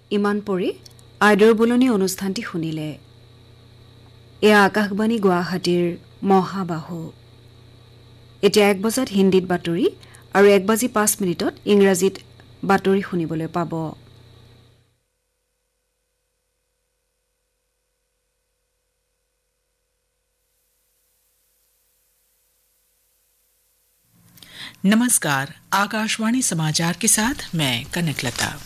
ইমান পৰি আইদৰ বোলনি অনুষ্ঠানটি শুনিলে। এয়া আকাশবাণী গুৱাহাটীৰ মহাবাহু। এতিয়া 1 বজাত হিন্দীত বাতৰি আৰু 1:05 ইংৰাজীত বাতৰি শুনিবলৈ পাব। नमस्कार, आकाशवाणी समाचार के साथ मैं कनकलता।